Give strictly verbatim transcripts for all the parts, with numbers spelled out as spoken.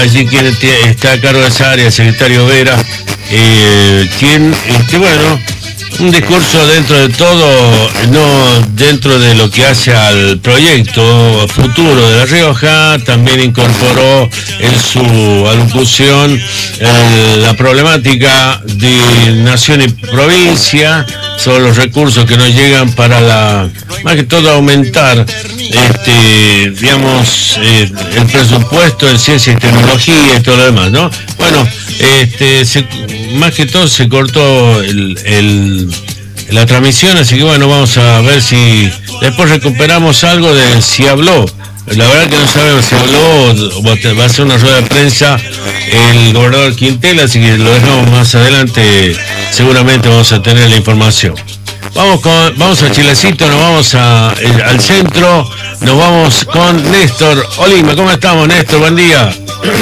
allí quien está a cargo de esa área, el secretario Vera, eh, quien, este, bueno, un discurso dentro de todo, no dentro de lo que hace al proyecto futuro de La Rioja, también incorporó en su alocución eh, la problemática de nación y provincia, sobre los recursos que nos llegan para la, más que todo aumentar, este, digamos, eh, el presupuesto en ciencia y tecnología y todo lo demás, ¿no? Bueno, este, se, más que todo se cortó el, el, la transmisión, así que bueno, vamos a ver si después recuperamos algo de si habló. La verdad que no sabemos si habló o va a ser una rueda de prensa el gobernador Quintela, así que lo dejamos más adelante, seguramente vamos a tener la información. Vamos con, vamos a Chilecito, nos vamos a, eh, al centro, nos vamos con Néstor Olima. ¿Cómo estamos, Néstor? Buen día.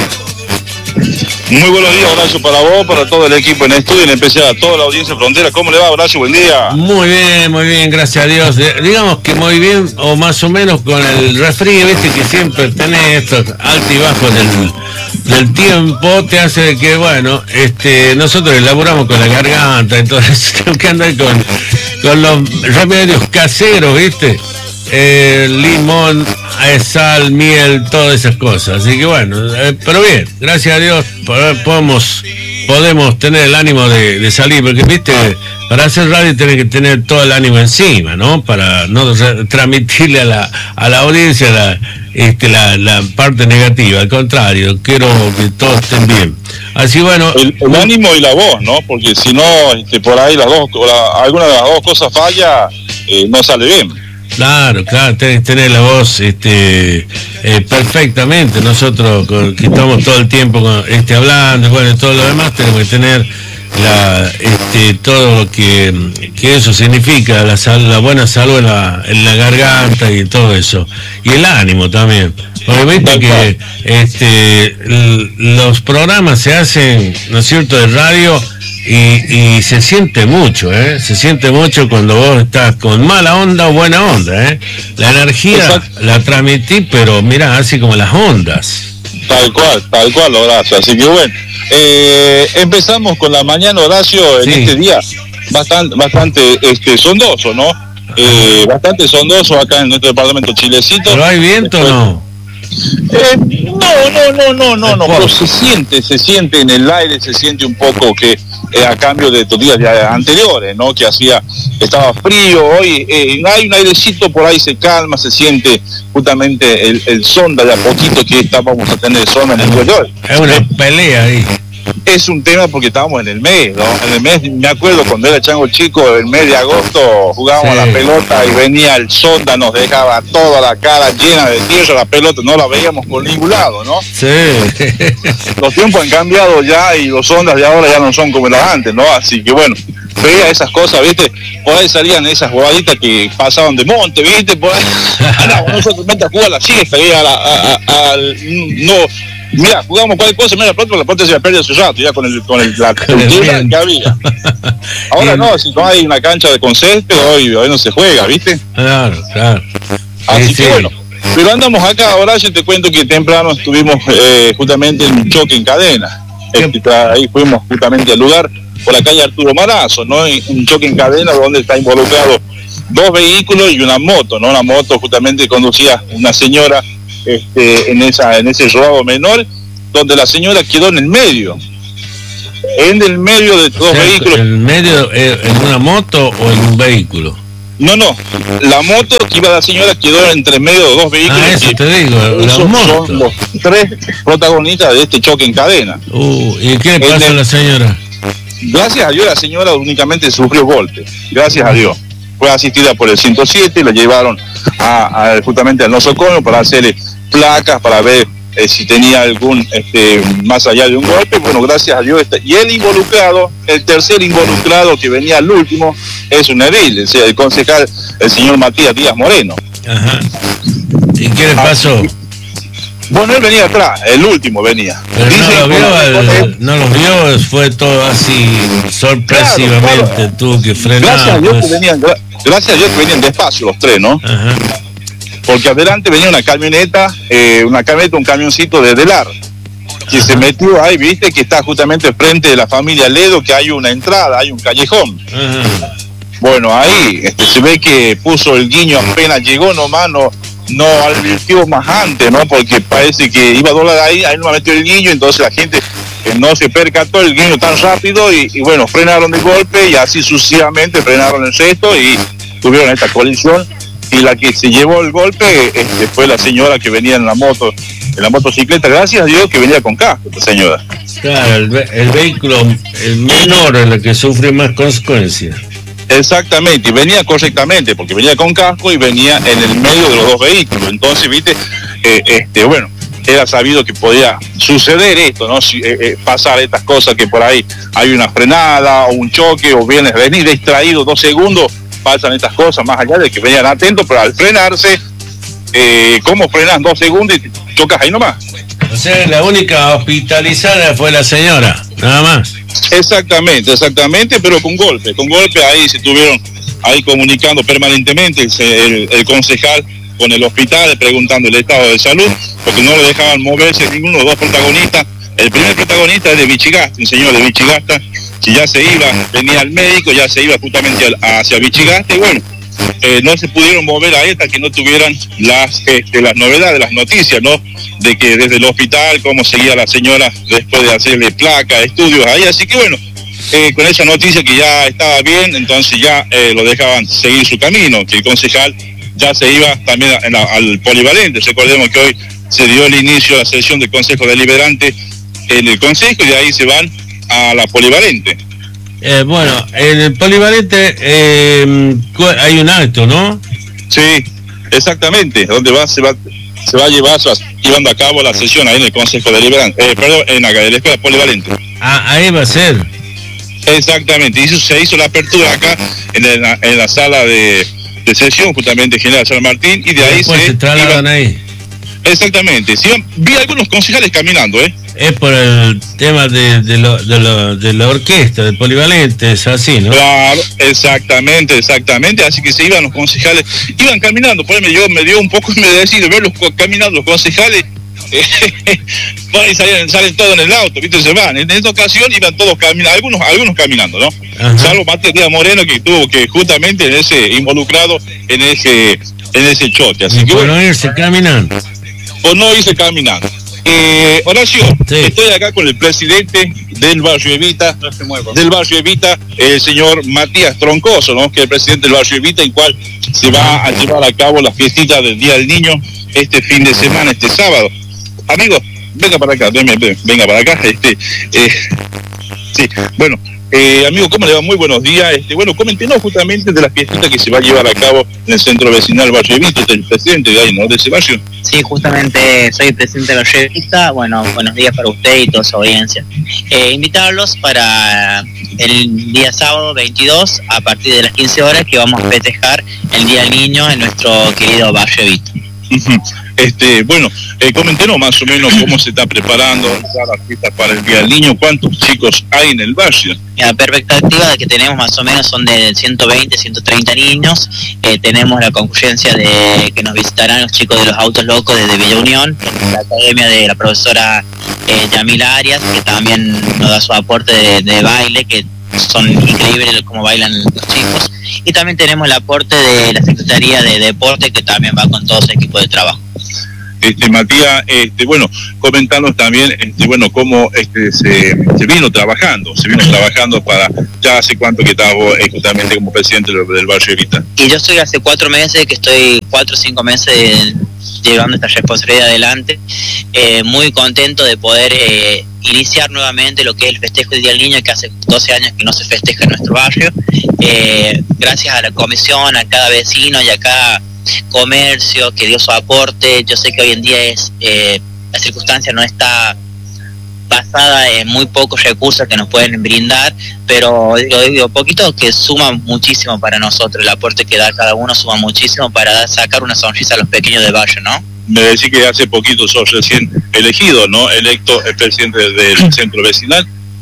Muy buenos días, Horacio, para vos, para todo el equipo en estudio, en especial a toda la audiencia frontera. ¿Cómo le va, Horacio? Buen día. Muy bien, muy bien, gracias a Dios. Digamos que muy bien, o más o menos con el resfrío, viste que siempre tenés estos altos y bajos del, del tiempo, te hace que, bueno, este, nosotros elaboramos con la garganta, entonces tengo que andar con, con los remedios caseros, viste. Eh, limón, eh, sal, miel, todas esas cosas. Así que bueno, eh, pero bien, gracias a Dios podemos, podemos tener el ánimo de, de salir, porque viste, para hacer radio tenés que tener todo el ánimo encima, ¿no? Para no re- transmitirle a la, a la audiencia la, este, la, la parte negativa. Al contrario, quiero que todos estén bien. Así bueno, el, el ánimo y la voz, ¿no? Porque si no, este, por ahí las dos, la, alguna de las dos cosas falla, eh, no sale bien. Claro, claro, tenés que tener la voz este, eh, perfectamente. Nosotros con, que estamos todo el tiempo con, este, hablando, bueno, todo lo demás, tenemos que tener la, este, todo lo que, que eso significa, la, sal, la buena salud en la, en la garganta y todo eso. Y el ánimo también. Porque viste que este, l- los programas se hacen, ¿no es cierto?, de radio. Y, y se siente mucho, ¿eh? Se siente mucho cuando vos estás con mala onda o buena onda, ¿eh? La energía Exacto. La transmití, pero mirá, así como las ondas. Tal cual, tal cual, Horacio. Así que bueno, eh, empezamos con la mañana, Horacio, en sí. Este día bastante, bastante este, sondoso, ¿no? Eh, bastante sondoso acá en nuestro departamento Chilecito. ¿Pero hay viento o no? Eh, no, no, no, no, no, no, pero se siente, se siente en el aire, se siente un poco que eh, a cambio de estos días anteriores, ¿no? Que hacía, estaba frío, hoy eh, hay un airecito por ahí, se calma, se siente justamente el, el sonda de a poquito que está, vamos a tener sonda en el interior. Es una pelea ahí. Es un tema porque estábamos en el mes, ¿no? En el mes, me acuerdo cuando era chango chico, el mes de agosto jugábamos sí. a la pelota y venía el sonda, nos dejaba toda la cara llena de tierra, la pelota no la veíamos por ningún lado, ¿no? Sí. Los tiempos han cambiado ya y los sondas de ahora ya no son como las antes, ¿no? Así que bueno, veía esas cosas, ¿viste? Por ahí salían esas jugaditas que pasaban de monte, ¿viste? Por ahí, no, nosotros metes a jugar a la siesta, y a la, a, a, al, no... Mira, jugamos cualquier cosa, mira, la pelota, la pelota se la perdió hace rato, ya con el con el, la cultura que había. Ahora no, si no hay una cancha de con césped, hoy, hoy no se juega, ¿viste? Claro, claro. Así sí, que sí. bueno, pero andamos acá, Horacio, te cuento que temprano estuvimos eh, justamente en un choque en cadena. Este, ahí fuimos justamente al lugar, por la calle Arturo Marazo, ¿no? Un choque en cadena donde está involucrado dos vehículos y una moto, ¿no? Una moto justamente conducía una señora Este, en esa en ese rodado menor, donde la señora quedó en el medio, en el medio de dos vehículos. ¿En el medio, eh, en una moto o en un vehículo? No, no, la moto que iba la señora quedó entre medio de dos vehículos. Ah, eso te digo, la moto. Son los tres protagonistas de este choque en cadena. Uh, ¿y qué le pasa a la señora? Gracias a Dios la señora únicamente sufrió golpes, gracias a Dios. Fue asistida por el ciento siete y la llevaron a, a, justamente al nosocomio para hacerle placas, para ver eh, si tenía algún, este, más allá de un golpe. Bueno, gracias a Dios. Está. Y el involucrado, el tercer involucrado que venía al último, es un edil, o sea, el concejal, el señor Matías Díaz Moreno. Ajá. ¿Y qué le pasó? Así, bueno, él venía atrás, el último venía. Pero no lo vio, el, no lo vio, fue todo así sorpresivamente, claro, claro. Tuvo que frenar. Gracias a Dios pues. que venían, gracias a Dios que venían despacio los tres, ¿no? Ajá. Porque adelante venía una camioneta, eh, una camioneta, un camioncito de Delar. que se metió ahí, viste, que está justamente frente de la familia Ledo, que hay una entrada, hay un callejón. Ajá. Bueno, ahí este, se ve que puso el guiño apenas llegó nomás, no, no advirtió más antes, ¿no? Porque parece que iba a doblar ahí, ahí no metió el guiño, entonces la gente eh, no se percató el guiño tan rápido y, y bueno, frenaron de golpe y así sucesivamente frenaron el resto y tuvieron esta colisión. Y la que se llevó el golpe este, fue la señora que venía en la moto, en la motocicleta, gracias a Dios que venía con casco, esta señora. Claro, el, el vehículo el menor es el que sufre más consecuencias. Exactamente, y venía correctamente, porque venía con casco y venía en el medio de los dos vehículos. Entonces, viste, eh, este, bueno, era sabido que podía suceder esto, ¿no? Si, eh, eh, pasar estas cosas que por ahí hay una frenada o un choque o vienes venir distraído dos segundos, pasan estas cosas, más allá de que venían atentos, pero al frenarse, eh, ¿cómo frenas dos segundos y chocas ahí nomás? O sea, la única hospitalizada fue la señora, nada más. Exactamente, exactamente, pero con golpe, con golpe ahí se estuvieron ahí comunicando permanentemente el, el, el concejal con el hospital, preguntando el estado de salud, porque no lo dejaban moverse ninguno de los dos protagonistas. El primer protagonista es de Vichigasta, un señor de Vichigasta, que ya se iba, venía al médico, ya se iba justamente hacia Vichigasta, y bueno, eh, no se pudieron mover ahí hasta que no tuvieran las, este, las novedades, las noticias, ¿no? De que desde el hospital, cómo seguía la señora después de hacerle placa, estudios ahí, así que bueno, eh, con esa noticia que ya estaba bien, entonces ya eh, lo dejaban seguir su camino, que el concejal ya se iba también a, a, al polivalente. Recordemos que hoy se dio el inicio a la sesión del Consejo Deliberante en el Consejo y de ahí se van a la polivalente. Eh, bueno, en el polivalente eh, hay un acto, ¿no? Sí, exactamente, donde va se va se va a llevar llevando a cabo la sesión ahí en el Consejo Deliberante, eh, perdón, en la, en la escuela polivalente. Ah, ahí va a ser. Exactamente, y se hizo la apertura acá en la, en la sala de, de sesión, justamente General San Martín, y de ahí Después se, se trasladan iba, ahí. Exactamente, sí, vi algunos concejales caminando, ¿eh? Es por el tema de, de, lo, de, lo, de la orquesta, del polivalente, es así, ¿no? Claro, exactamente, exactamente, así que se iban los concejales, iban caminando, por ejemplo, yo me dio un poco de decir, verlos caminando los concejales, y salen, salen todos en el auto, ¿viste? Se van, en esta ocasión iban todos caminando, algunos, algunos caminando, ¿no? Ajá. Salvo Matías Moreno, que tuvo que justamente en ese, involucrado en ese, en ese choque, así y que por bueno. no irse caminando. Por no irse caminando. Eh, Horacio, sí. Estoy acá con el presidente del barrio Evita, no se mueva. del barrio Evita, el señor Matías Troncoso, ¿no? Que es el presidente del barrio Evita, en cual se va a llevar a cabo la fiestita del Día del Niño este fin de semana, este sábado. Amigos, venga para acá, venga, venga para acá. Este, eh, sí, bueno, eh, amigo, ¿cómo le va? Muy buenos días. Este, bueno, coméntenos justamente de la fiestita que se va a llevar a cabo en el centro vecinal Barrio Evita, el presidente de ahí, ¿no? De ese barrio. Sí, justamente soy el presidente de Barrio Evita. Bueno, buenos días para usted y toda su audiencia. Eh, invitarlos para el día sábado veintidós, a partir de las quince horas, que vamos a festejar el Día del Niño en nuestro querido Barrio Evita. Este, bueno, eh, coméntenos más o menos cómo se está preparando la fiesta para el Día del Niño, cuántos chicos hay en el barrio. La perspectiva que tenemos más o menos son de ciento veinte, ciento treinta niños. Eh, tenemos la concurrencia de que nos visitarán los chicos de los autos locos desde Villa Unión, la academia de la profesora eh, Yamila Arias, que también nos da su aporte de, de baile, que son increíbles como bailan los chicos. Y también tenemos el aporte de la Secretaría de Deporte, que también va con todo su equipo de trabajo. Este, Matías, este, bueno, comentanos también, este, bueno, cómo este, se, se vino trabajando, se vino trabajando para, ya hace cuánto que estaba vos, justamente como presidente del, del barrio Evita. Y yo estoy hace cuatro meses, que estoy cuatro o cinco meses llevando esta responsabilidad adelante, eh, muy contento de poder eh, iniciar nuevamente lo que es el festejo del Día del Niño, que hace doce años que no se festeja en nuestro barrio, eh, gracias a la comisión, a cada vecino y a cada comercio que dio su aporte. Yo sé que hoy en día es eh, la circunstancia no está basada en muy pocos recursos que nos pueden brindar, pero digo, digo poquito que suma muchísimo para nosotros. El aporte que da cada uno suma muchísimo para dar, sacar una sonrisa a los pequeños del barrio, ¿no? Me decís que hace poquito sos recién elegido, ¿no? Electo el presidente del centro vecinal. Bueno,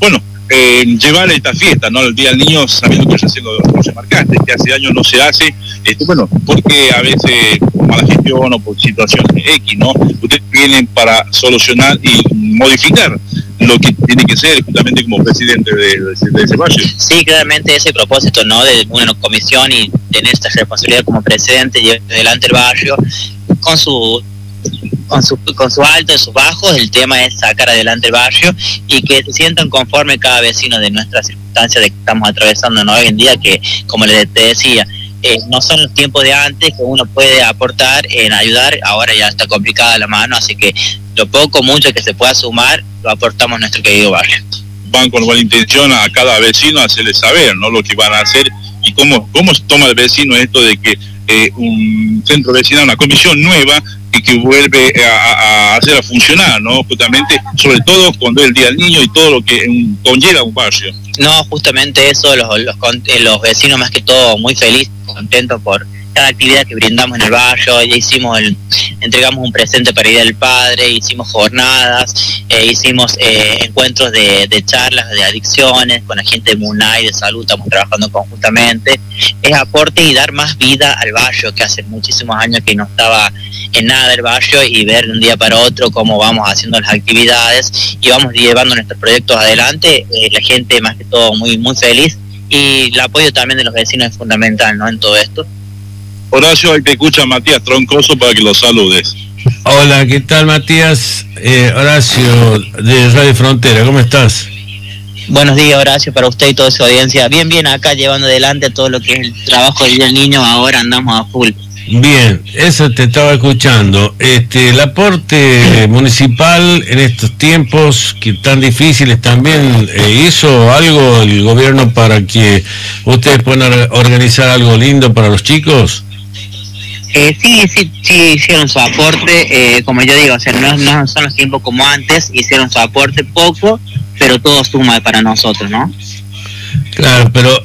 eh, llevar esta fiesta, ¿no? El Día del Niño, sabiendo que recién lo, lo remarcaste, que hace años no se hace, este, bueno, porque a veces por mala gestión o por situaciones X, ¿no? Ustedes vienen para solucionar y modificar lo que tiene que ser justamente como presidente de, de, de ese barrio. Sí, claramente ese propósito, ¿no? De una comisión y tener esta responsabilidad como presidente, llevar adelante el barrio con su con su con su alto y sus bajos. El tema es sacar adelante el barrio y que se sientan conforme cada vecino de nuestras circunstancias de que estamos atravesando, ¿no? Hoy en día, que como les te decía, eh, no son los tiempos de antes que uno puede aportar en ayudar. Ahora ya está complicada la mano, así que lo poco mucho que se pueda sumar lo aportamos a nuestro querido barrio. Van con buena intención a cada vecino a hacerle saber, ¿no? Lo que van a hacer y cómo cómo se toma el vecino esto de que eh, un centro vecinal, una comisión nueva y que vuelve a, a hacer a funcionar, ¿no? Justamente, sobre todo cuando es el Día del Niño y todo lo que um, conlleva un barrio. No, justamente eso, los, los, los vecinos más que todo muy felices, contentos por cada actividad que brindamos en el barrio. Ya hicimos el, entregamos un presente para el Día del Padre, hicimos jornadas, eh, hicimos eh, encuentros de, de charlas de adicciones con la gente de MUNAI, de salud, estamos trabajando conjuntamente. Es aporte y dar más vida al barrio, que hace muchísimos años que no estaba en nada del barrio, y ver de un día para otro cómo vamos haciendo las actividades y vamos llevando nuestros proyectos adelante. Eh, la gente más que todo muy muy feliz, y el apoyo también de los vecinos es fundamental, ¿no? En todo esto. Horacio, ahí te escucha Matías Troncoso para que lo saludes. Hola, ¿qué tal, Matías? Eh, Horacio de Radio Frontera, ¿cómo estás? Buenos días, Horacio, para usted y toda su audiencia. Bien, bien, acá llevando adelante todo lo que es el trabajo del Día del Niño. Ahora andamos a full. Bien, eso te estaba escuchando. Este, el aporte municipal en estos tiempos que tan difíciles también, eh, ¿hizo algo el gobierno para que ustedes puedan organizar algo lindo para los chicos? Eh, sí, sí, sí, hicieron su aporte, eh, como yo digo, o sea, no, no son los tiempos como antes, hicieron su aporte poco, pero todo suma para nosotros, ¿no? Claro, pero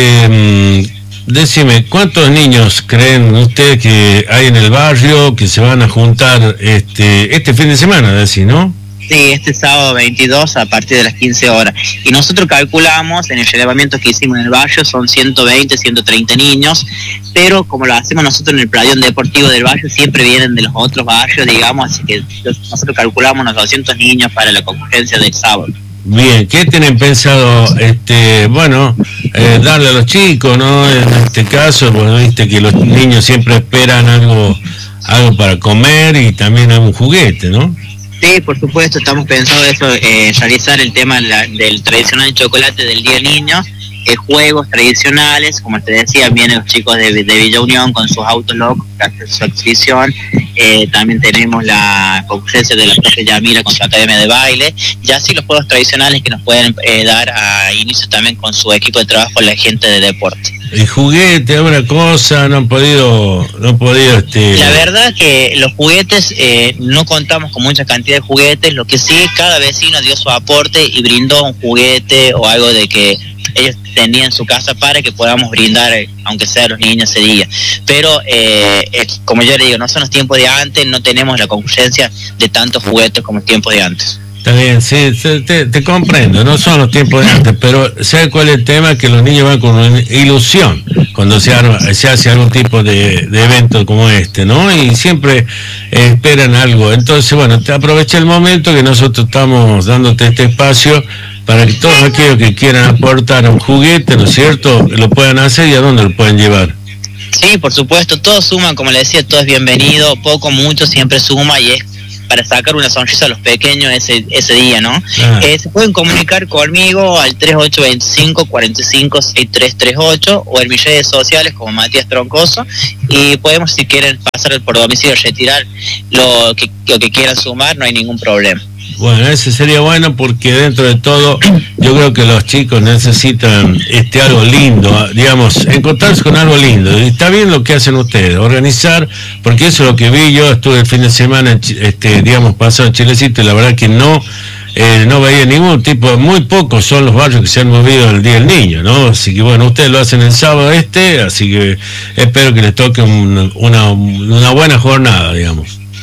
este, decime, ¿cuántos niños creen ustedes que hay en el barrio que se van a juntar este este fin de semana, decís, ¿no? Sí, este sábado veintidós a partir de las quince horas. Y nosotros calculamos, en el relevamiento que hicimos en el barrio, son ciento veinte, ciento treinta niños, pero como lo hacemos nosotros en el playón deportivo del barrio, siempre vienen de los otros barrios, digamos, así que nosotros calculamos unos doscientos niños para la concurrencia del sábado. Bien, ¿qué tienen pensado, este, bueno, eh, darle a los chicos, ¿no? En este caso, bueno, viste que los niños siempre esperan algo, algo para comer y también algún juguete, ¿no? Sí, por supuesto, estamos pensando eso, eh, realizar el tema la, del tradicional chocolate del Día del Niño, eh, juegos tradicionales, como te decía, vienen los chicos de, de Villa Unión con sus autos locos, que hacen su exhibición. Eh, también tenemos la concurrencia de la profe Yamila con su academia de baile, y así los juegos tradicionales que nos pueden eh, dar a inicio también con su equipo de trabajo la gente de deporte. El juguete, alguna cosa, no han podido, no han podido, este... La verdad que los juguetes, eh, no contamos con mucha cantidad de juguetes, lo que sí, cada vecino dio su aporte y brindó un juguete o algo de que ellos tenían en su casa para que podamos brindar, aunque sea a los niños ese día. Pero, eh, eh, como yo le digo, no son los tiempos de antes, no tenemos la concurrencia de tantos juguetes como el tiempo de antes. Está bien, sí, te, te comprendo, no son los tiempos de antes, pero ¿sabes cuál es el tema? Que los niños van con una ilusión cuando se, arma, se hace algún tipo de, de evento como este, ¿no? Y siempre eh, esperan algo. Entonces, bueno, te aprovecha el momento que nosotros estamos dándote este espacio para que todos aquellos que quieran aportar un juguete, ¿no es cierto?, lo puedan hacer. ¿Y a dónde lo pueden llevar? Sí, por supuesto, todos suman, como le decía, todo es bienvenido, poco, mucho, siempre suma, y es para sacar una sonrisa a los pequeños ese ese día, ¿no? Ah. Eh, se pueden comunicar conmigo al tres ocho dos cinco, cuatro cinco, seis tres tres ocho o en mis redes sociales como Matías Troncoso, y podemos, si quieren, pasar por domicilio, retirar lo que, lo que quieran sumar, no hay ningún problema. Bueno, ese sería bueno, porque dentro de todo yo creo que los chicos necesitan este algo lindo, digamos, encontrarse con algo lindo. Y está bien lo que hacen ustedes, organizar, porque eso es lo que vi. Yo estuve el fin de semana, este, digamos, pasado en Chilecito, y la verdad que no eh, no veía ningún tipo, muy pocos son los barrios que se han movido el Día del Niño, ¿no? Así que bueno, ustedes lo hacen el sábado este, así que espero que les toque un, una, una buena jornada, digamos.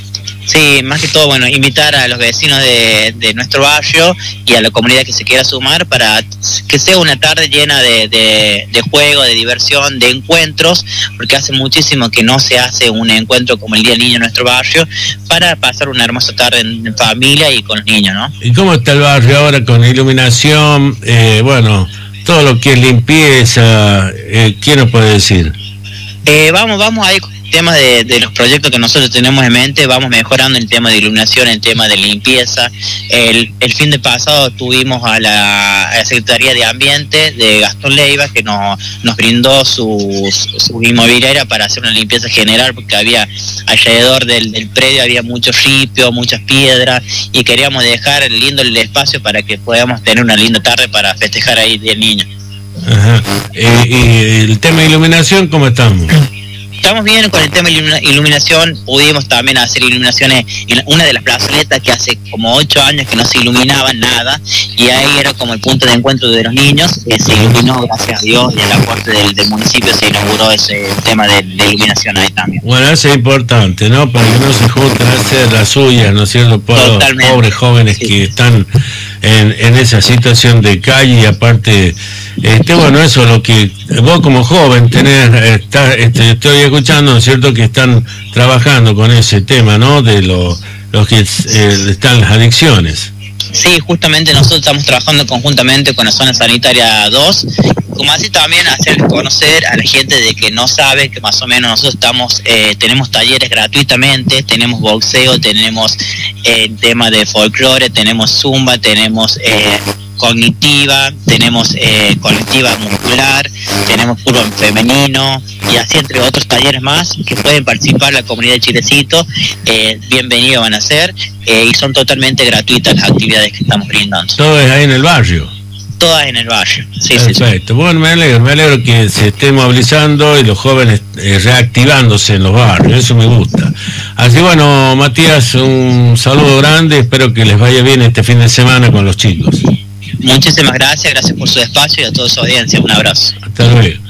Sí, más que todo, bueno, invitar a los vecinos de, de nuestro barrio y a la comunidad que se quiera sumar para que sea una tarde llena de, de, de juego, de diversión, de encuentros, porque hace muchísimo que no se hace un encuentro como el Día del Niño en nuestro barrio, para pasar una hermosa tarde en familia y con los niños, ¿no? ¿Y cómo está el barrio ahora con iluminación? Eh, bueno, todo lo que es limpieza, eh, ¿quién nos puede decir? Eh, vamos, vamos ahí con temas de, de los proyectos que nosotros tenemos en mente, vamos mejorando el tema de iluminación, el tema de limpieza. El, el fin de pasado tuvimos a la, a la Secretaría de Ambiente de Gastón Leiva, que nos, nos brindó su, su inmobiliaria para hacer una limpieza general, porque había alrededor del, del predio había mucho ripio, muchas piedras, y queríamos dejar lindo el espacio para que podamos tener una linda tarde para festejar ahí del niño. Ajá. Eh, ¿Y el tema de iluminación cómo estamos? Estamos bien con el tema de iluminación, pudimos también hacer iluminaciones en una de las plazoletas que hace como ocho años que no se iluminaba nada, y ahí era como el punto de encuentro de los niños, que se iluminó, gracias a Dios, y el aporte del, del municipio se inauguró ese tema de, de iluminación ahí también. Bueno, eso es importante, ¿no? Para que no se junten a hacer las suyas, ¿no es cierto? Por los pobres jóvenes sí. que están en, en esa situación de calle, y aparte, este, bueno, eso es lo que vos como joven tenés, está, este, estoy escuchando, ¿no es cierto?, que están trabajando con ese tema, ¿no?, de lo, los que eh, están las adicciones. Sí, justamente nosotros estamos trabajando conjuntamente con la zona sanitaria dos, como así también hacer conocer a la gente de que no sabe que más o menos nosotros estamos, eh, tenemos talleres gratuitamente, tenemos boxeo, tenemos eh, tema de folclore, tenemos zumba, tenemos eh, cognitiva, tenemos eh, colectiva muscular, tenemos fútbol femenino, y así entre otros talleres más que pueden participar la comunidad de Chilecito, eh, bienvenidos van a ser, eh, y son totalmente gratuitas las actividades que estamos brindando. Todo es ahí en el barrio. Todas en el barrio. Sí, perfecto. Sí, sí. Bueno, me alegro, me alegro que se esté movilizando y los jóvenes eh, reactivándose en los barrios, eso me gusta. Así bueno, Matías, un saludo grande, espero que les vaya bien este fin de semana con los chicos. Muchísimas gracias, gracias por su espacio y a toda su audiencia, un abrazo. Hasta luego.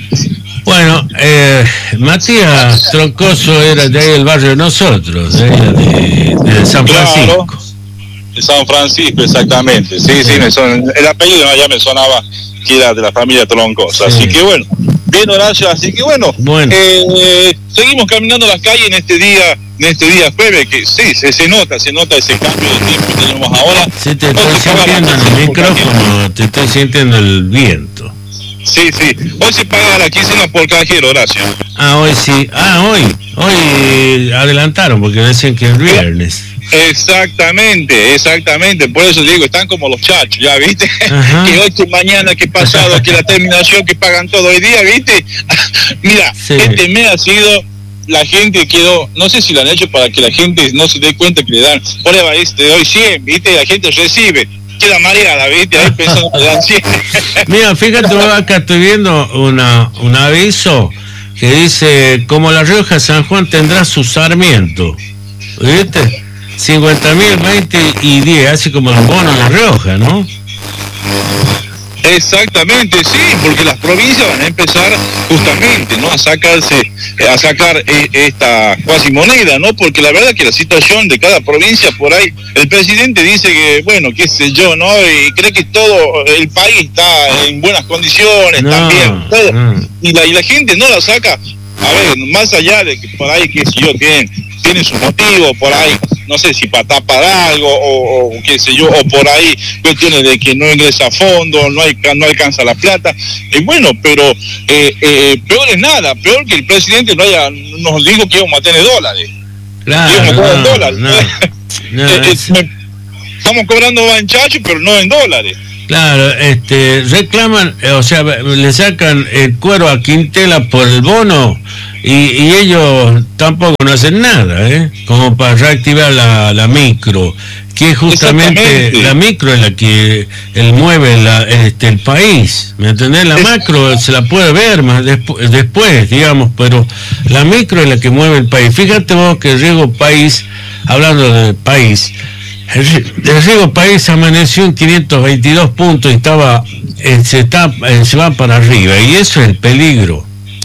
Bueno, eh, Matías Troncoso era de ahí del barrio de nosotros, de, de, de San Francisco. Claro, de San Francisco, exactamente. Sí, sí, me son, el apellido ya me sonaba que era de la familia Troncoso. Sí. Así que bueno, bien Horacio, así que bueno, bueno. Eh, seguimos caminando las calles en este día, en este día jueves, que sí, se, se nota, se nota ese cambio de tiempo que tenemos ahora. Sí, te estoy sintiendo en el micrófono, te estoy sintiendo el viento. Sí, sí. Hoy se paga la quincena por cajero, Horacio. Ah, hoy sí. Ah, hoy. Hoy adelantaron porque decían que es viernes. Exactamente, exactamente. Por eso digo, están como los chachos, ¿ya viste? Ajá. Que hoy, que mañana, que pasado, que la terminación, que pagan todo hoy día, ¿viste? Mira, sí. Este mes ha sido... La gente quedó, no sé si lo han hecho para que la gente no se dé cuenta que le dan, prueba este de hoy cien, ¿viste? La gente recibe, queda mareada, ¿viste? Ahí pensando que le dan cien. Mira, fíjate, acá estoy viendo una, un aviso que dice, como La Rioja, San Juan tendrá su Sarmiento, ¿viste? cincuenta mil, veinte y diez, así como los bonos de La Rioja, ¿no? Exactamente, sí, porque las provincias van a empezar justamente, ¿no?, a sacarse, a sacar eh, esta cuasi moneda, ¿no? Porque la verdad que la situación de cada provincia por ahí, el presidente dice que, bueno, qué sé yo, ¿no? Y cree que todo el país está en buenas condiciones, no, también, todo, no. y, la, y la gente no la saca, a ver, más allá de que por ahí, qué sé yo, tienen, tienen sus motivos, por ahí, no sé si para tapar algo o, o qué sé yo, o por ahí cuestiones de que no ingresa a fondo, no hay, no alcanza la plata, y bueno, pero eh, eh, peor es nada, peor que el presidente no haya, nos dijo que íbamos a tener dólares. Claro, íbamos no, a tener dólares. No, no, eh, eh, me, estamos cobrando banchacho, pero no en dólares. Claro, este, reclaman, eh, o sea, le sacan el cuero a Quintela por el bono y, y ellos tampoco no hacen nada, ¿eh? Como para reactivar la, la micro, que justamente la micro es la que el mueve la, este, el país, ¿me entendés? La macro se la puede ver más despu después, digamos, pero la micro es la que mueve el país. Fíjate vos que Riego País, hablando del país, el Riego País amaneció en quinientos veintidós puntos y estaba, eh, se, está, eh, se va para arriba, y eso es el peligro.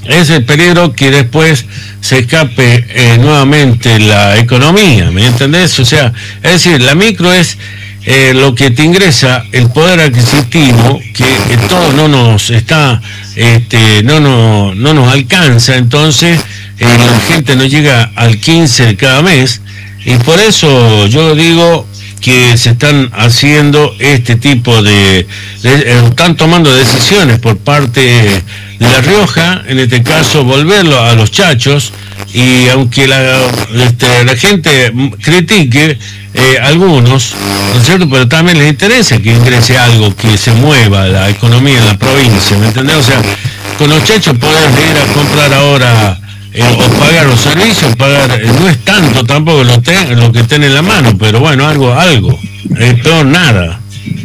es el peligro que después se escape eh, nuevamente la economía, ¿me entendés? O sea, es decir, la micro es eh, lo que te ingresa el poder adquisitivo, que eh, todo no nos está, este, no, no, no nos alcanza, entonces eh, la gente no llega al quince de cada mes, y por eso yo digo que se están haciendo este tipo de, de eh, están tomando decisiones por parte de La Rioja, en este caso volverlo a los chachos, y aunque la, este, la gente critique eh, algunos, ¿no es cierto?, pero también les interesa que ingrese algo, que se mueva la economía en la provincia, ¿me entendés? O sea, con los chachos podés ir a comprar ahora Eh, o pagar los servicios, pagar, eh, no es tanto tampoco lo, te, lo que ten en la mano, pero bueno, algo, algo, es peor nada.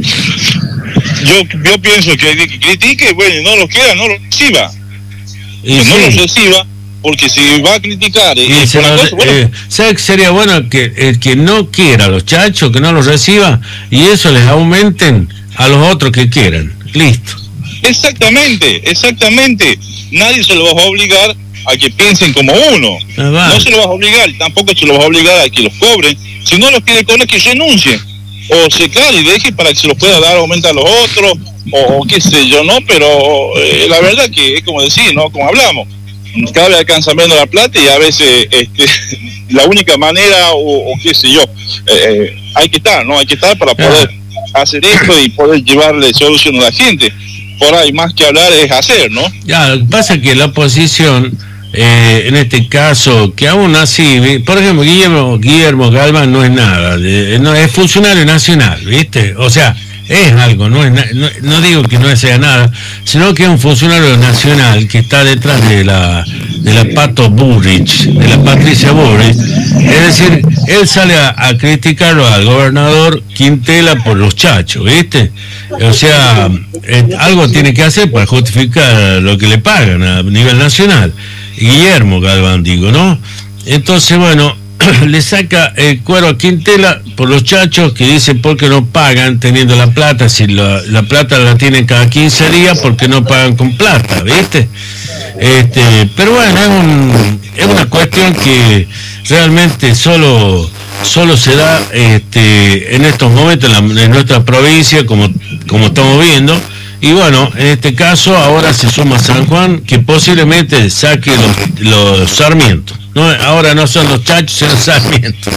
Yo, yo pienso que, que critique, bueno, no lo quiera, no lo reciba. Y que sí. no lo reciba, porque si va a criticar, y eh, se por lo, cosa, bueno, eh, ¿sabes que sería bueno que el que no quiera a los chachos, que no los reciba, y eso les aumenten a los otros que quieran? Listo. Exactamente, exactamente. Nadie se lo va a obligar a que piensen como uno. Ah, vale. No se lo vas a obligar, tampoco se lo vas a obligar a que los cobren. Si no los quiere cobrar, que renuncien. O se cale y deje para que se los pueda dar aumento a los otros, o, o qué sé yo, ¿no? Pero eh, la verdad que es como decir, ¿no? Como hablamos, cada vez alcanza menos la plata, y a veces este, la única manera, o, o qué sé yo, eh, hay que estar, ¿no? Hay que estar para poder ah. hacer esto y poder llevarle solución a la gente. Por ahí más que hablar es hacer, ¿no? Ya, lo que pasa es que la oposición, eh, en este caso, que aún así, por ejemplo, Guillermo, Guillermo Galván no es nada, de, no es funcionario nacional, ¿viste? O sea, es algo, no, es na, no, no digo que no sea nada, sino que es un funcionario nacional que está detrás de la de la Pato Burrich, de la Patricia Burrich. Es decir, él sale a, a criticarlo al gobernador Quintela por los chachos, ¿viste? O sea, eh, algo tiene que hacer para justificar lo que le pagan a nivel nacional. Guillermo Galván, digo, ¿no? Entonces, bueno, le saca el cuero a Quintela por los chachos, que dice por qué no pagan teniendo la plata, si la, la plata la tienen cada quince días, porque no pagan con plata, ¿viste? Este, pero bueno, es, un, es una cuestión que realmente solo solo se da este, en estos momentos en, la, en nuestra provincia, como, como estamos viendo. Y bueno, en este caso ahora se suma San Juan, que posiblemente saque los, los Sarmientos, ¿no? Ahora no son los chachos, sino Sarmientos.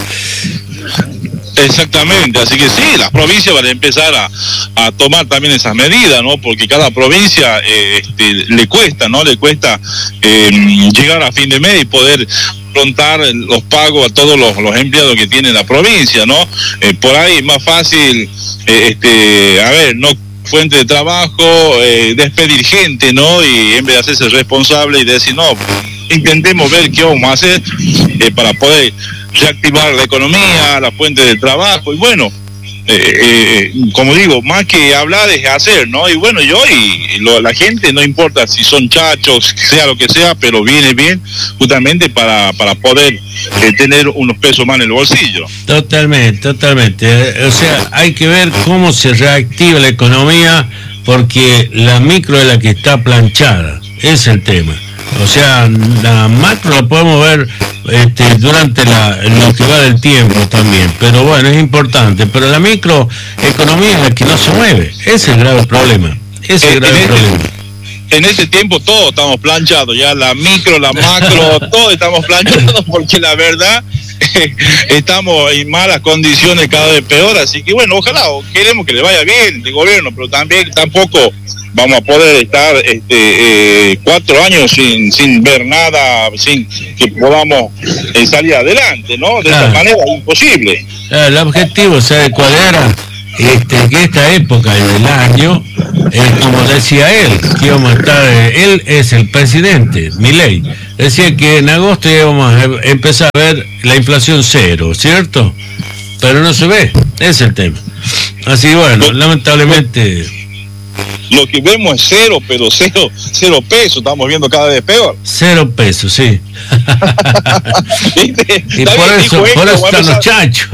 Exactamente, así que sí, las provincias van a empezar a, a tomar también esas medidas, ¿no? Porque cada provincia eh, este, le cuesta, ¿no? Le cuesta eh, llegar a fin de mes y poder afrontar los pagos a todos los, los empleados que tiene la provincia, ¿no? Eh, por ahí es más fácil, eh, este, a ver, no fuente de trabajo, eh, despedir gente, ¿no? Y en vez de hacerse responsable y decir, no, intentemos ver qué vamos a hacer eh, para poder reactivar la economía, la fuente de trabajo, y bueno, eh, eh, como digo, más que hablar es hacer, ¿no? Y bueno, yo y, y lo, la gente, no importa si son chachos, sea lo que sea, pero viene bien justamente para, para poder eh, tener unos pesos más en el bolsillo. Totalmente, totalmente. O sea, hay que ver cómo se reactiva la economía, porque la micro es la que está planchada, ese es el tema. O sea, la macro la podemos ver este, durante la, lo que va del tiempo también, pero bueno, es importante. Pero la microeconomía es la que no se mueve, ese es el grave problema, ese es el grave en problema. Este, en este tiempo todos estamos planchados, ya la micro, la macro, todos estamos planchados, porque la verdad eh, estamos en malas condiciones, cada vez peor, así que bueno, ojalá, queremos que le vaya bien el gobierno, pero también tampoco vamos a poder estar este, eh, cuatro años sin sin ver nada, sin que podamos eh, salir adelante, ¿no? De claro. esta manera es imposible. El objetivo, ¿sabe cuál era? Este, que esta época del año, eh, como decía él, que íbamos a estar, eh, él es el presidente, Milei, decía que en agosto íbamos a empezar a ver la inflación cero, ¿cierto? Pero no se ve, ese es el tema. Así bueno, no, lamentablemente... Lo que vemos es cero, pero cero, cero pesos, estamos viendo cada vez peor. Cero pesos, sí. ¿Viste? Y por eso, por eso están los chachos.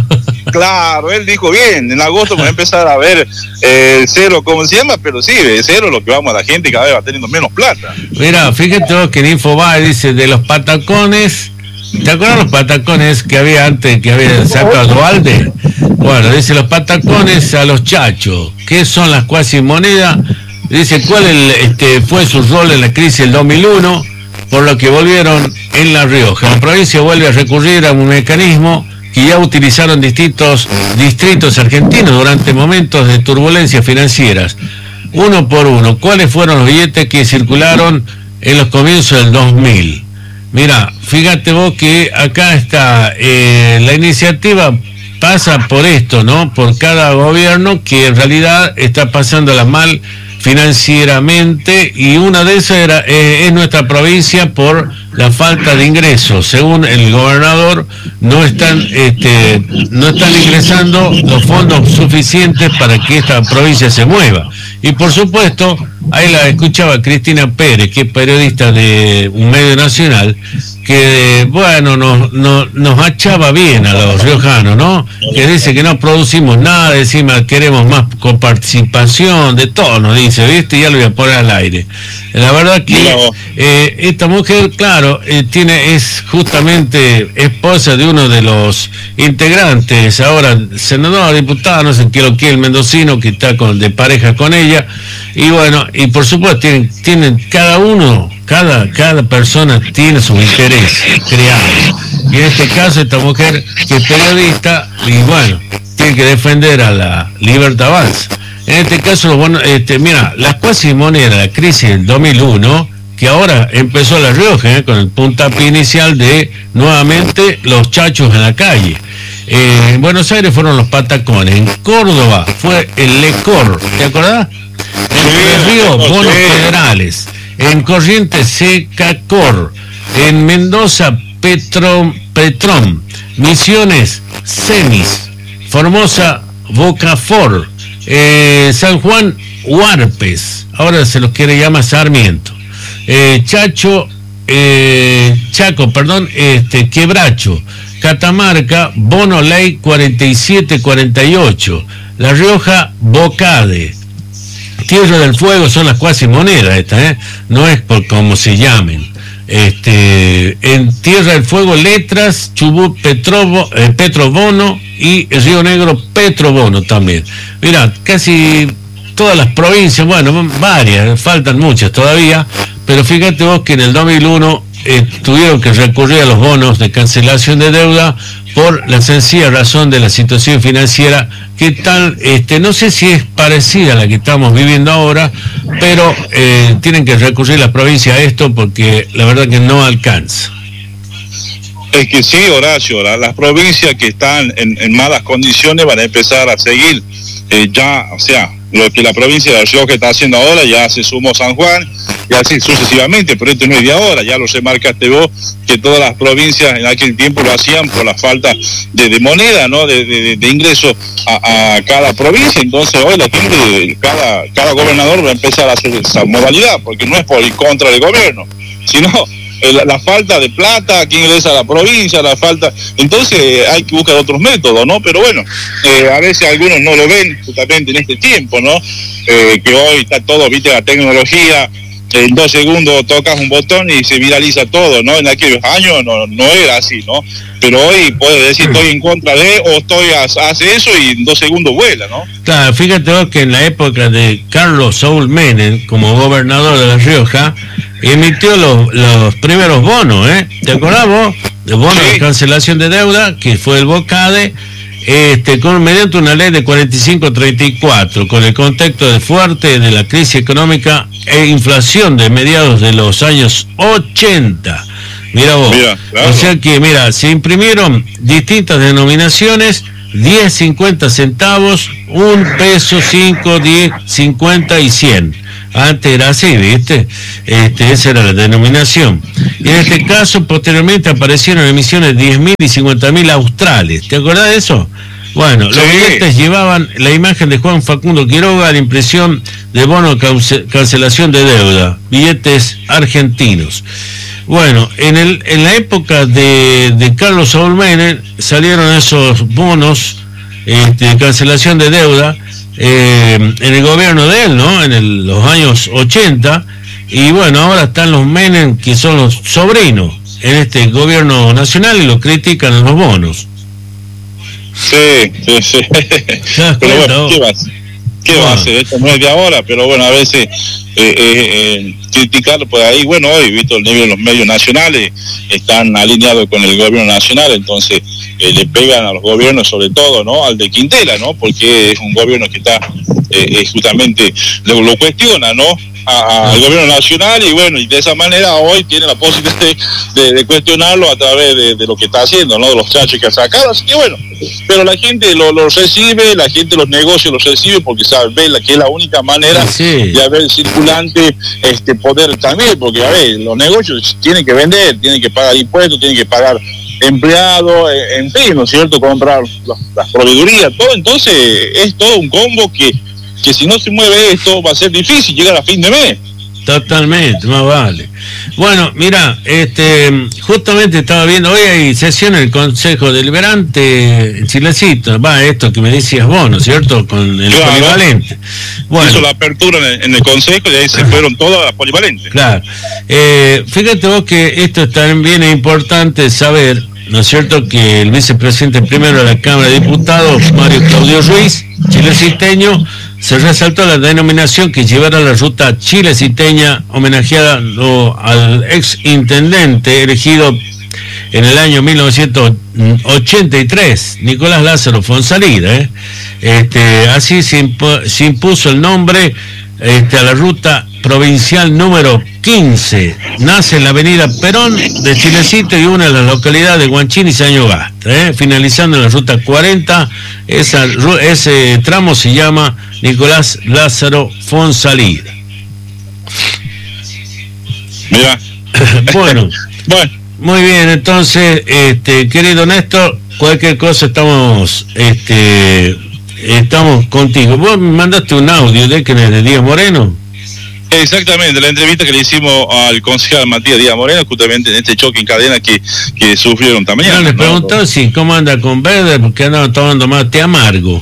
Claro, él dijo bien, en agosto va a empezar a ver eh, cero, ¿cómo se llama? Pero sí, de cero lo que vamos a la gente cada vez va teniendo menos plata. Mira, fíjate vos que en Infobae dice de los patacones, ¿te acuerdas los patacones que había antes, que había sacado Dualde? Bueno, dice los patacones a los chachos, ¿qué son las cuasimonedas? Dice cuál el, este, fue su rol en la crisis del dos mil uno, por lo que volvieron en La Rioja. La provincia vuelve a recurrir a un mecanismo que ya utilizaron distintos distritos argentinos durante momentos de turbulencias financieras. Uno por uno, ¿cuáles fueron los billetes que circularon en los comienzos del dos mil? Mira, fíjate vos que acá está, eh, la iniciativa pasa por esto, ¿no? Por cada gobierno que en realidad está pasándola mal financieramente, y una de esas era, eh, es nuestra provincia por la falta de ingresos. Según el gobernador, no están este, no están ingresando los fondos suficientes para que esta provincia se mueva. Y por supuesto, ahí la escuchaba Cristina Pérez, que es periodista de un medio nacional, que bueno, nos, nos, nos achaba bien a los riojanos, ¿no? Que dice que no producimos nada, encima queremos más coparticipación, de todo nos dice, ¿viste? Y ya lo voy a poner al aire. La verdad que eh, esta mujer, claro, eh, tiene es justamente esposa de uno de los integrantes, ahora senador, diputado, no sé qué lo que el mendocino, que está con, de pareja con ella, y bueno, y por supuesto tienen, tienen cada uno, cada, cada persona tiene sus intereses creados, y en este caso esta mujer que es periodista, y bueno, tiene que defender a la Libertad Avanza. En este caso, bueno, este, mira, las cuasimonedas, la crisis del dos mil uno, que ahora empezó La Rioja, ¿eh? Con el puntapié inicial de nuevamente los chachos en la calle. Eh, en Buenos Aires fueron los patacones, en Córdoba fue el Lecor, ¿te acordás? En el Río, bonos federales, en Corrientes Secacor, en Mendoza Petro, Petrón, Misiones Cenis, Formosa Bocafor, eh, San Juan Huarpes, ahora se los quiere llamar Sarmiento, eh, Chacho, eh, Chaco, perdón, este, Quebracho, Catamarca, Bono Ley cuarenta y siete cuarenta y ocho, La Rioja, Bocade, Tierra del Fuego son las cuasimonedas estas, ¿eh? No es por cómo se llamen. Este, en Tierra del Fuego, Letras, Chubut, Petrobo, eh, Petrobono, y Río Negro, Petrobono también. Mira, casi todas las provincias, bueno, varias, faltan muchas todavía, pero fíjate vos que en el dos mil uno eh, tuvieron que recurrir a los bonos de cancelación de deuda por la sencilla razón de la situación financiera que tal, este, no sé si es parecida a la que estamos viviendo ahora, pero eh, tienen que recurrir las provincias a esto porque la verdad que no alcanza. Es que sí, Horacio, la, las provincias que están en, en malas condiciones van a empezar a seguir eh, ya, o sea, lo que la provincia de La Rioja está haciendo ahora, ya se sumó San Juan, y así sucesivamente, pero esto no es de ahora, ya lo remarcaste vos, que todas las provincias en aquel tiempo lo hacían por la falta de, de moneda, ¿no? De, de, de ingreso a, a cada provincia. Entonces hoy la gente, cada, cada gobernador va a empezar a hacer esa modalidad, porque no es por ir contra el gobierno, sino la, la falta de plata que ingresa a la provincia, la falta, entonces hay que buscar otros métodos, ¿no? Pero bueno, eh, a veces algunos no lo ven justamente en este tiempo, ¿no? Eh, que hoy está todo, viste, la tecnología, en dos segundos tocas un botón y se viraliza todo, ¿no? En aquellos años no, no era así, ¿no? Pero hoy puedes decir estoy en contra de, o estoy hace eso y en dos segundos vuela, ¿no? Claro, fíjate vos que en la época de Carlos Saúl Menem, como gobernador de La Rioja, emitió los, los primeros bonos, ¿eh? ¿Te acordás vos? El bono sí. de cancelación de deuda, que fue el Bocade, este, con, mediante una ley de cuarenta y cinco treinta y cuatro, con el contexto de fuerte de la crisis económica e inflación de mediados de los años ochenta. Mira vos, mira, claro. O sea que, mira, se imprimieron distintas denominaciones, diez, cincuenta centavos, un peso, cinco, diez, cincuenta y cien. Antes era así, ¿viste? Este, esa era la denominación. Y en este caso, posteriormente aparecieron emisiones de diez mil y cincuenta mil australes. ¿Te acordás de eso? Bueno, sí. Los billetes llevaban la imagen de Juan Facundo Quiroga, la impresión de bono de cancelación de deuda, billetes argentinos. Bueno, en el en la época de, de Carlos Saúl Menem salieron esos bonos este, cancelación de deuda eh, en el gobierno de él, ¿no? En el, los años ochenta, y bueno, ahora están los Menem, que son los sobrinos en este gobierno nacional, y lo critican en los bonos. Sí, sí, sí. Pero bueno, ¿qué va a hacer? ¿Qué va a hacer? Esto no es de ahora, pero bueno, a veces eh, eh, eh, criticarlo por ahí, bueno, hoy visto el nivel de los medios nacionales, están alineados con el gobierno nacional, entonces eh, le pegan a los gobiernos, sobre todo, ¿no? Al de Quintela, ¿no? Porque es un gobierno que está eh, justamente, lo, lo cuestiona, ¿no? Al gobierno nacional, y bueno, y de esa manera hoy tiene la posibilidad de, de, de cuestionarlo a través de, de lo que está haciendo, ¿no? De los chachos que ha sacado, así que bueno, pero la gente lo, lo recibe, la gente los negocios los recibe, porque sabe ve la, que es la única manera sí. de haber circulante este poder también, porque a ver, los negocios tienen que vender, tienen que pagar impuestos, tienen que pagar empleados, en fin, ¿no es cierto? Comprar las, las proveedurías, todo, entonces es todo un combo que que si no se mueve esto va a ser difícil llegar a fin de mes. Totalmente, más vale. Bueno, mira, este, justamente estaba viendo, hoy hay sesión en el Consejo Deliberante Chilecito, va esto que me decías vos, ¿no es cierto? Con el claro, polivalente. Bueno, hizo la apertura en el, en el Consejo y ahí se fueron todas las polivalentes. Claro. Eh, fíjate vos que esto también es importante saber, ¿no es cierto?, que el vicepresidente primero de la Cámara de Diputados, Mario Claudio Ruiz, chileciteño, se resaltó la denominación que llevará la ruta chileciteña, homenajeada al ex intendente elegido en el año mil novecientos ochenta y tres, Nicolás Lázaro Fonsalida. ¿eh? Este, así se, impu se impuso el nombre este, a la ruta provincial número quince. Nace en la avenida Perón de Chilecito y une a las localidades de Guanchín y Sañogasta, ¿eh? finalizando en la ruta cuarenta. Esa, ese tramo se llama Nicolás Lázaro Fonsalida. Mira. Bueno, bueno, muy bien, entonces, este, querido Néstor, cualquier cosa estamos, este, estamos contigo. Vos me mandaste un audio de que es de Díaz Moreno. Exactamente, la entrevista que le hicimos al concejal Matías Díaz Moreno, justamente en este choque en cadena que, que sufrieron esta mañana. No, les ¿no? preguntó si cómo anda con Verde, porque andaban tomando mate amargo.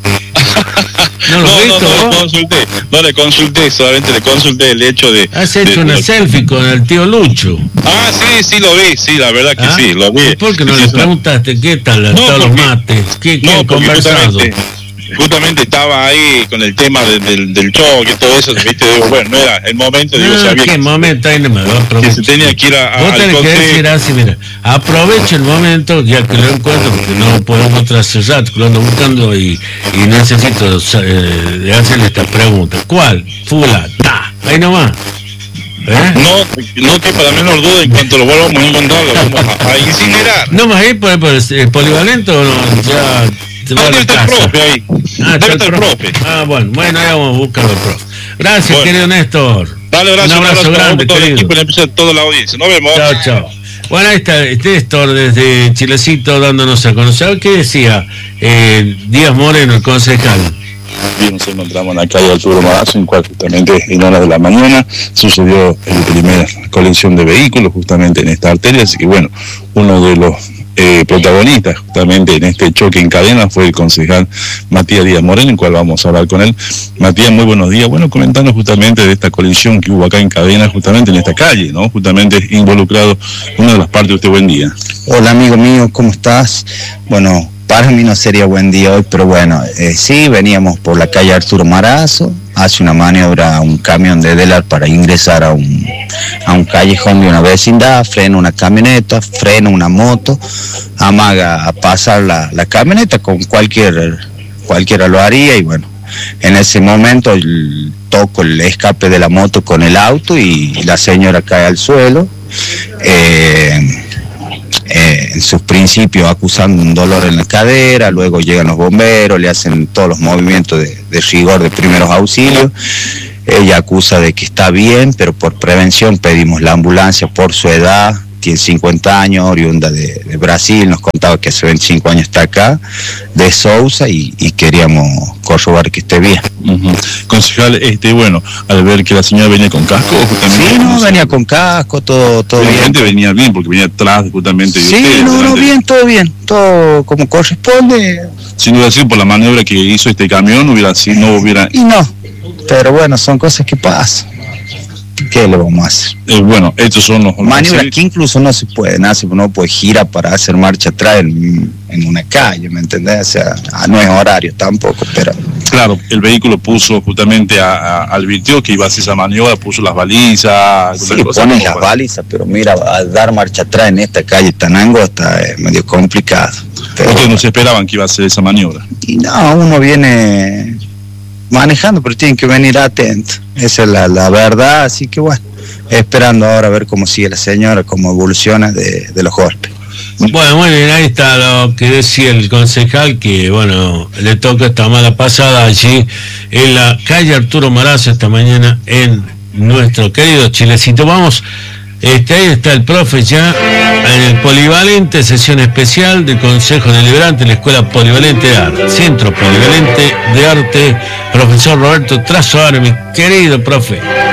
¿No lo no, visto, no, no le consulté, no le consulté, solamente le consulté el hecho de... Has hecho de, una de... selfie con el tío Lucho. Ah, sí, sí lo vi, sí, la verdad que ¿Ah? sí, lo vi. ¿Y por qué no sí, le sí, preguntaste qué tal no, todos los mates? ¿Qué, qué no, han conversado? Justamente estaba ahí con el tema de, de, del choque y todo eso, ¿viste? Digo, bueno, no era el momento, digo, no, sabía ¿qué que, momento? Ahí no me va a que se tenía que ir a, a Vos tenés que decir así, mira, aprovecho el momento, ya que lo encuentro, porque no podemos trascesar, lo ando buscando y, y necesito eh, hacerle esta pregunta. ¿Cuál? Fula, ta, ahí nomás. ¿Eh? No, no que para menos duda, en cuanto lo volvamos a encontrar, lo vamos a, a incinerar. ¿No más ahí por, por el, el polivalente o no? Ya... Ah, debe estar el profe ahí. Ah, debe estar el profe. Ah, bueno, bueno, ahí vamos a buscar al profe. Gracias, bueno. querido Néstor. Dale, abrazo, un abrazo, un abrazo grande, todo querido. El equipo, le empieza toda la audiencia. Nos vemos. Chao, chao. Bueno, ahí está Néstor desde Chilecito dándonos a conocer. ¿Qué decía eh, Díaz Moreno, el concejal? Bien, nos encontramos en la calle Arturo Marazzo, en cual justamente en horas de la mañana sucedió la primera colisión de vehículos justamente en esta arteria, así que bueno, uno de los eh, protagonistas justamente en este choque en cadena fue el concejal Matías Díaz Moreno, en cual vamos a hablar con él. Matías, muy buenos días. Bueno, comentando justamente de esta colisión que hubo acá en cadena, justamente en esta calle, ¿no? Justamente involucrado una de las partes de usted. Buen día. Hola, amigo mío, ¿cómo estás? Bueno, para mí no sería buen día hoy, pero bueno, eh, sí, veníamos por la calle Arturo Marazzo, hace una maniobra un camión de Delar para ingresar a un, a un callejón de una vecindad, frena una camioneta, frena una moto, amaga a pasar la, la camioneta, con cualquier, cualquiera lo haría, y bueno, en ese momento el, toco el escape de la moto con el auto y, y la señora cae al suelo. Eh, Eh, en sus principios acusando un dolor en la cadera, luego llegan los bomberos, le hacen todos los movimientos de, de rigor de primeros auxilios. Ella acusa de que está bien, pero por prevención pedimos la ambulancia por su edad, tiene cincuenta años, oriunda de, de Brasil, nos contaba que hace veinticinco años está acá, de Sousa, y, y queríamos corroborar que esté bien. Uh-huh. Concejal, este, bueno, al ver que la señora venía con casco, justamente... Sí, no, venía con casco, todo, todo bien. venía bien, porque venía atrás justamente de Sí, ustedes, no, no, delante. bien, todo bien, todo como corresponde, Si no hubiera sido por la maniobra que hizo este camión, hubiera sido, no hubiera... Y no, pero bueno, son cosas que pasan. ¿Qué le vamos a hacer? Eh, bueno, estos son los... Maniobras que incluso no se pueden hacer, no puede girar para hacer marcha atrás en, en una calle, ¿me entendés? O sea, no es horario tampoco, pero... Claro, el vehículo puso justamente, a, a, advirtió que iba a hacer esa maniobra, puso las balizas... Sí, ponen las balizas, pero mira, a dar marcha atrás en esta calle tan angosta es medio complicado. Pero... Ustedes no se esperaban que iba a hacer esa maniobra. Y no, uno viene manejando, pero tienen que venir atentos. Esa es la, la verdad, así que bueno, esperando ahora a ver cómo sigue la señora, cómo evoluciona de, de los golpes. Bueno, muy bien, ahí está lo que decía el concejal, que bueno, le toca esta mala pasada allí en la calle Arturo Marazzo esta mañana en nuestro querido Chilecito. Vamos, este, ahí está el profe ya en el polivalente, sesión especial del Consejo Deliberante de la Escuela Polivalente de Arte, Centro Polivalente de Arte, profesor Roberto Trazoar, mi querido profe.